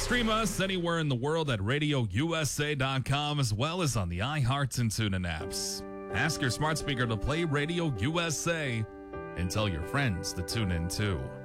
Stream us anywhere in the world at RadioUSA.com as well as on the iHeart and TuneIn apps. Ask your smart speaker to play Radio USA and tell your friends to tune in too.